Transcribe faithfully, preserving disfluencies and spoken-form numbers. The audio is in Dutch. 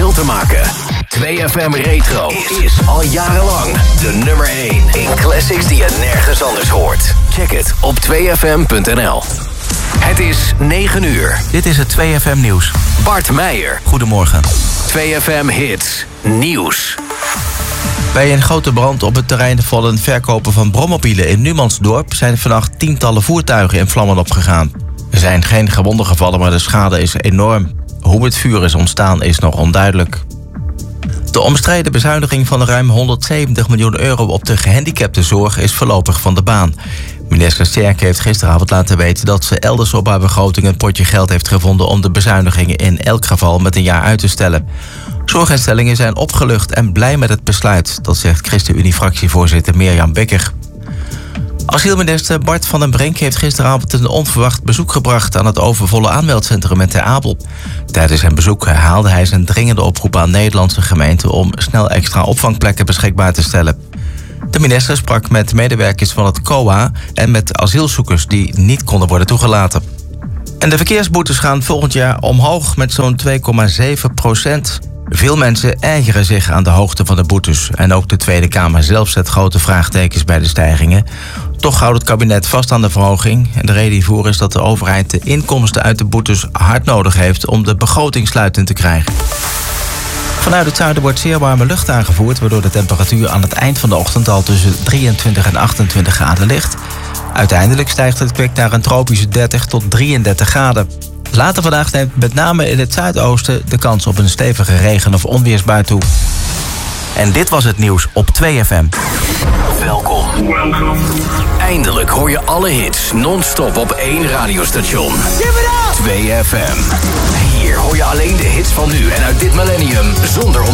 verschil te maken. twee F M Retro is al jarenlang de nummer één in classics die je nergens anders hoort. Check het op twee f m punt n l. Het is negen uur. Dit is het twee F M nieuws. Bart Meijer. Goedemorgen. twee F M Hits nieuws. Bij een grote brand op het terrein van een verkoper van brommobielen in Numansdorp zijn vannacht tientallen voertuigen in vlammen opgegaan. Er zijn geen gewonden gevallen, maar de schade is enorm. Hoe het vuur is ontstaan is nog onduidelijk. De omstreden bezuiniging van ruim honderdzeventig miljoen euro op de gehandicaptenzorg is voorlopig van de baan. Minister Sterk heeft gisteravond laten weten dat ze elders op haar begroting een potje geld heeft gevonden om de bezuinigingen in elk geval met een jaar uit te stellen. Zorginstellingen zijn opgelucht en blij met het besluit, dat zegt ChristenUnie-fractievoorzitter Mirjam Bekker. Asielminister Bart van den Brink heeft gisteravond een onverwacht bezoek gebracht aan het overvolle aanmeldcentrum in Ter Apel. Tijdens zijn bezoek herhaalde hij zijn dringende oproep aan Nederlandse gemeenten om snel extra opvangplekken beschikbaar te stellen. De minister sprak met medewerkers van het C O A en met asielzoekers die niet konden worden toegelaten. En de verkeersboetes gaan volgend jaar omhoog met zo'n twee komma zeven procent. Veel mensen ergeren zich aan de hoogte van de boetes. En ook de Tweede Kamer zelf zet grote vraagtekens bij de stijgingen. Toch houdt het kabinet vast aan de verhoging. En de reden hiervoor is dat de overheid de inkomsten uit de boetes hard nodig heeft om de begroting sluitend te krijgen. Vanuit het zuiden wordt zeer warme lucht aangevoerd, waardoor de temperatuur aan het eind van de ochtend al tussen drieëntwintig en achtentwintig graden ligt. Uiteindelijk stijgt het kwik naar een tropische dertig tot drieëndertig graden. Later vandaag neemt met name in het zuidoosten de kans op een stevige regen- of onweersbui toe. En dit was het nieuws op twee F M. Welkom. Eindelijk hoor je alle hits non-stop op één radiostation. twee F M. Hier hoor je alleen de hits van nu en uit dit millennium zonder